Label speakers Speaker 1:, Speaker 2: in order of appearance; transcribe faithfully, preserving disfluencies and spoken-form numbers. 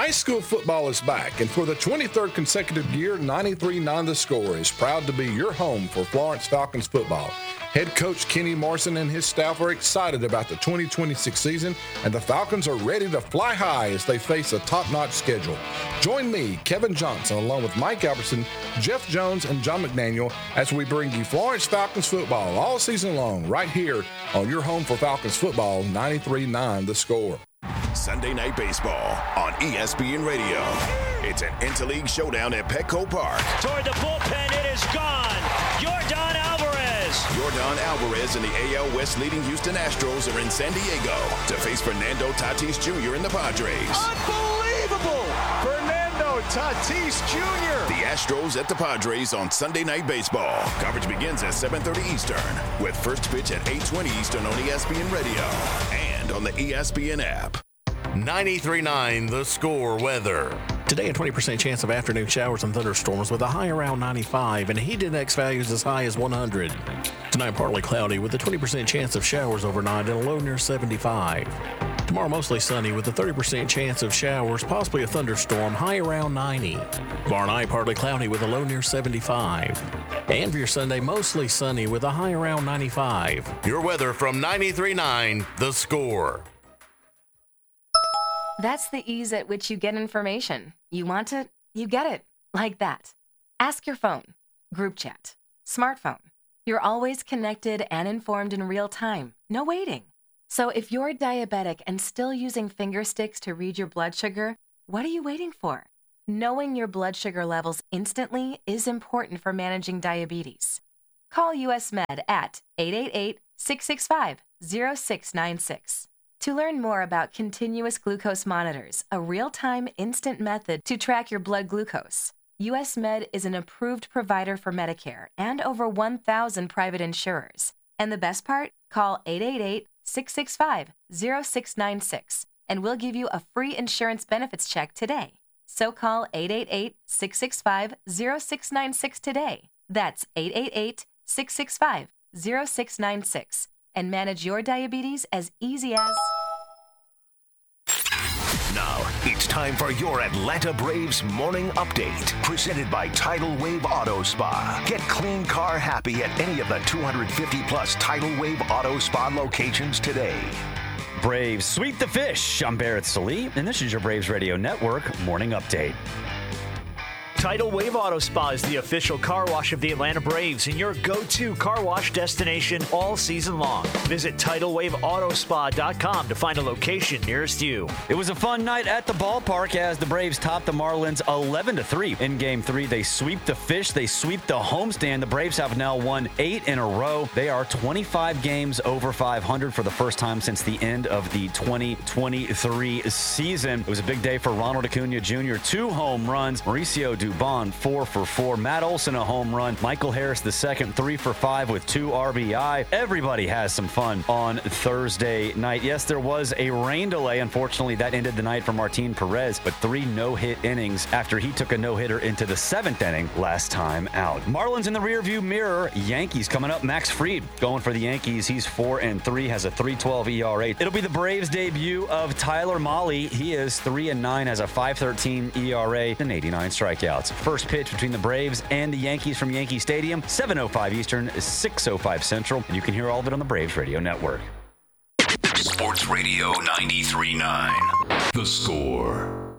Speaker 1: High school football is back, and for the twenty-third consecutive year, ninety-three point nine The Score is proud to be your home for Florence Falcons football. Head coach Kenny Morrison and his staff are excited about the twenty twenty-six season, and the Falcons are ready to fly high as they face a top-notch schedule. Join me, Kevin Johnson, along with Mike Albertson, Jeff Jones, and John McDaniel as we bring you Florence Falcons football all season long right here on your home for Falcons football, ninety-three point nine The Score.
Speaker 2: Sunday Night Baseball on E S P N Radio. It's an interleague showdown at Petco Park.
Speaker 3: Toward the bullpen, it is gone. Yordan Alvarez.
Speaker 2: Yordan Alvarez and the A L West leading Houston Astros are in San Diego to face Fernando Tatis Junior and the Padres.
Speaker 4: Unbelievable! Fernando Tatis Junior
Speaker 2: The Astros at the Padres on Sunday Night Baseball. Coverage begins at seven thirty Eastern with first pitch at eight twenty Eastern on E S P N Radio and on the E S P N app.
Speaker 5: ninety-three point nine The Score weather. Today, a twenty percent chance of afternoon showers and thunderstorms with a high around ninety-five and heat index values as high as one hundred. Tonight, partly cloudy with a twenty percent chance of showers overnight and a low near seventy-five. Tomorrow, mostly sunny with a thirty percent chance of showers, possibly a thunderstorm, high around ninety. Tomorrow night, partly cloudy with a low near seventy-five. And for your Sunday, mostly sunny with a high around ninety-five. Your weather from ninety-three point nine The Score.
Speaker 6: That's the ease at which you get information. You want it, you get it. Like that. Ask your phone. Group chat. Smartphone. You're always connected and informed in real time. No waiting. So if you're diabetic and still using finger sticks to read your blood sugar, what are you waiting for? Knowing your blood sugar levels instantly is important for managing diabetes. Call U S Med at eight eight eight, six six five, zero six nine six. To learn more about continuous glucose monitors, a real-time instant method to track your blood glucose, U S Med is an approved provider for Medicare and over one thousand private insurers. And the best part? Call eight eight eight, six six five, zero six nine six and we'll give you a free insurance benefits check today. So call eight eight eight, six six five, zero six nine six today. That's eight eight eight, six six five, zero six nine six. And manage your diabetes as easy as...
Speaker 2: Now, it's time for your Atlanta Braves morning update. Presented by Tidal Wave Auto Spa. Get clean car happy at any of the two hundred fifty plus Tidal Wave Auto Spa locations today.
Speaker 7: Braves sweep the fish. I'm Barrett Salee, and this is your Braves Radio Network morning update.
Speaker 3: Tidal Wave Auto Spa is the official car wash of the Atlanta Braves and your go-to car wash destination all season long. Visit tidal wave auto spa dot com to find a location nearest you.
Speaker 7: It was a fun night at the ballpark as the Braves topped the Marlins eleven to three. In Game three, they sweep the fish. They sweep the homestand. The Braves have now won eight in a row. They are twenty-five games over five hundred for the first time since the end of the twenty twenty-three season. It was a big day for Ronald Acuna Junior Two home runs. Mauricio Dubon, four for four. Matt Olson, a home run. Michael Harris, the second, three for five with two R B I. Everybody has some fun on Thursday night. Yes, there was a rain delay. Unfortunately, that ended the night for Martin Perez, but three no-hit innings after he took a no-hitter into the seventh inning last time out. Marlins in the rearview mirror. Yankees coming up. Max Fried going for the Yankees. He's four and three, has a three twelve E R A. It'll be the Braves' debut of Tyler Mahle. He is three and nine, has a five thirteen E R A and eighty-nine strikeouts. First pitch between the Braves and the Yankees from Yankee Stadium, seven oh five Eastern, six oh five Central, and you can hear all of it on the Braves Radio Network.
Speaker 2: Sports Radio ninety-three point nine. The Score.